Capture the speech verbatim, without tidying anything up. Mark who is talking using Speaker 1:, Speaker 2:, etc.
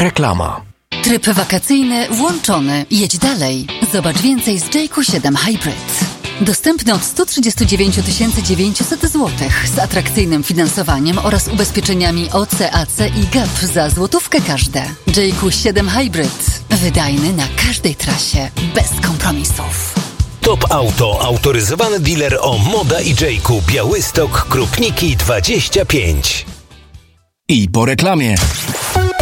Speaker 1: Reklama.
Speaker 2: Tryb wakacyjny włączony. Jedź dalej. Zobacz więcej z J Q siedem Hybrid. Dostępny od sto trzydzieści dziewięć tysięcy dziewięćset złotych z atrakcyjnym finansowaniem oraz ubezpieczeniami O C, A C i G A P za złotówkę każde. J Q siedem Hybrid. Wydajny na każdej trasie. Bez kompromisów.
Speaker 3: Top Auto. Autoryzowany dealer o Moda i J Q. Białystok, Krupniki dwadzieścia pięć.
Speaker 1: I po reklamie.